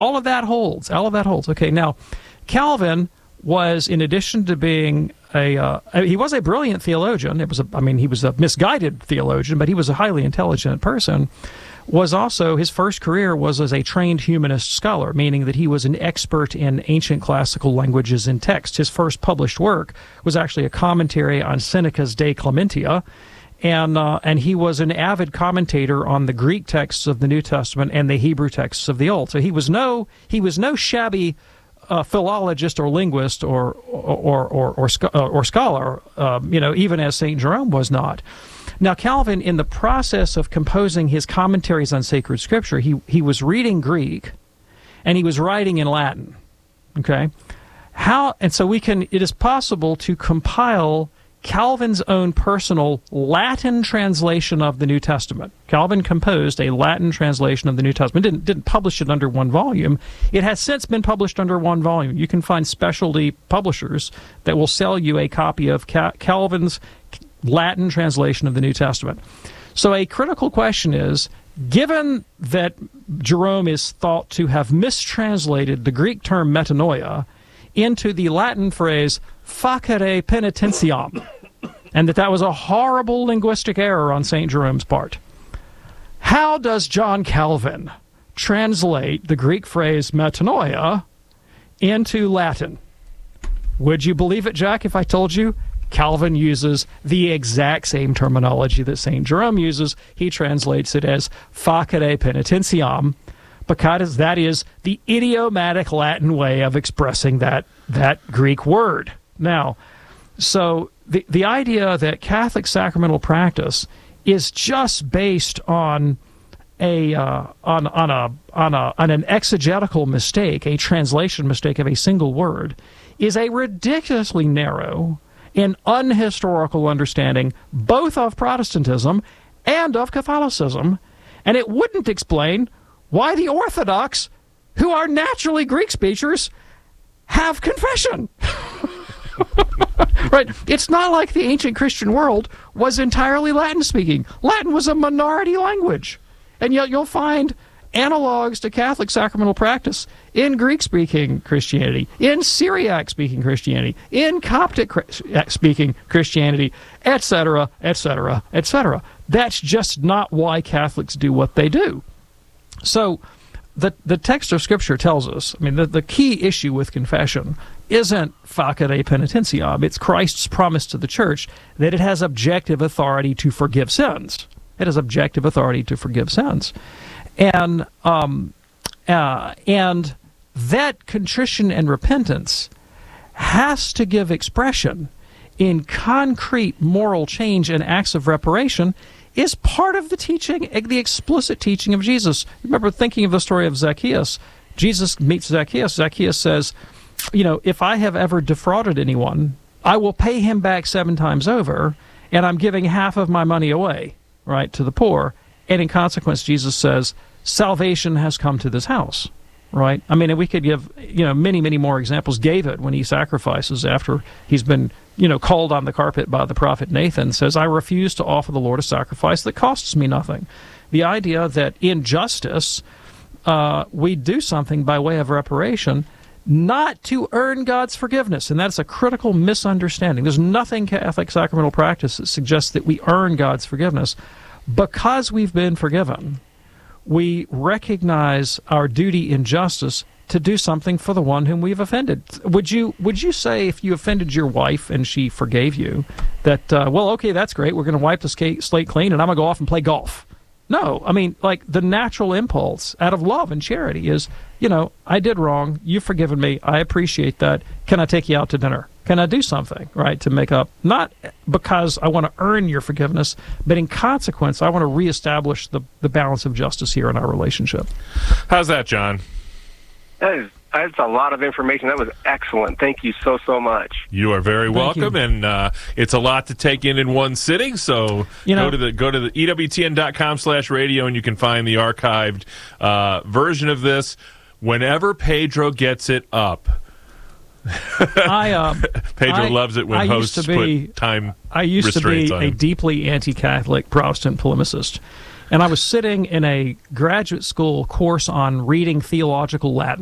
All of that holds. All of that holds. Okay, now, Calvin was, in addition to being he was a brilliant theologian. He was a misguided theologian, but he was a highly intelligent person. Was also, his first career was as a trained humanist scholar, meaning that he was an expert in ancient classical languages and text. His first published work was actually a commentary on Seneca's De Clementia, and he was an avid commentator on the Greek texts of the New Testament and the Hebrew texts of the Old. So he was no shabby philologist or linguist or scholar, even as St. Jerome was not. Now, Calvin, in the process of composing his commentaries on sacred scripture, he was reading Greek, and he was writing in Latin. Okay, it is possible to compile Calvin's own personal Latin translation of the New Testament. Calvin composed a Latin translation of the New Testament. Didn't publish it under one volume. It has since been published under one volume. You can find specialty publishers that will sell you a copy of Calvin's Latin translation of the New Testament. So a critical question is, given that Jerome is thought to have mistranslated the Greek term metanoia into the Latin phrase facere penitentiam, and that was a horrible linguistic error on St. Jerome's part, how does John Calvin translate the Greek phrase metanoia into Latin? Would you believe it, Jack, if I told you Calvin uses the exact same terminology that St. Jerome uses? He translates it as facere penitentiam, because that is the idiomatic Latin way of expressing that Greek word. Now, so the idea that Catholic sacramental practice is just based on an exegetical mistake, a translation mistake of a single word, is a ridiculously narrow and unhistorical understanding both of Protestantism and of Catholicism, and it wouldn't explain why the Orthodox, who are naturally Greek speakers, have confession. Right? It's not like the ancient Christian world was entirely Latin-speaking. Latin was a minority language, and yet you'll find analogs to Catholic sacramental practice in Greek-speaking Christianity, in Syriac-speaking Christianity, in Coptic-speaking Christianity, etc., etc., etc. That's just not why Catholics do what they do. So the text of Scripture tells us, the key issue with confession isn't facere penitentiam. It's Christ's promise to the church that it has objective authority to forgive sins. It has objective authority to forgive sins. And that contrition and repentance has to give expression in concrete moral change and acts of reparation is part of the teaching, the explicit teaching of Jesus. Remember, thinking of the story of Zacchaeus, Jesus meets Zacchaeus. Zacchaeus says, if I have ever defrauded anyone, I will pay him back 7 times over, and I'm giving half of my money away, right, to the poor. And in consequence, Jesus says, salvation has come to this house, right? And we could give, many, many more examples. David, when he sacrifices after he's been, called on the carpet by the prophet Nathan, says, I refuse to offer the Lord a sacrifice that costs me nothing. The idea that in justice, we do something by way of reparation, not to earn God's forgiveness. And that's a critical misunderstanding. There's nothing Catholic sacramental practice that suggests that we earn God's forgiveness. Because we've been forgiven, we recognize our duty in justice to do something for the one whom we've offended. Would you say, if you offended your wife and she forgave you, that, okay, that's great, we're going to wipe the slate clean and I'm going to go off and play golf? No, the natural impulse out of love and charity is, I did wrong, you've forgiven me, I appreciate that, can I take you out to dinner? Can I do something, right, to make up? Not because I want to earn your forgiveness, but in consequence, I want to reestablish the balance of justice here in our relationship. How's that, John? That's a lot of information. That was excellent. Thank you so much. You are very welcome, and it's a lot to take in one sitting. So go to the EWTN.com/radio, and you can find the archived version of this whenever Pedro gets it up. Pedro loves it when hosts put time restraints on him. I used to be a deeply anti-Catholic Protestant polemicist. And I was sitting in a graduate school course on reading theological Latin.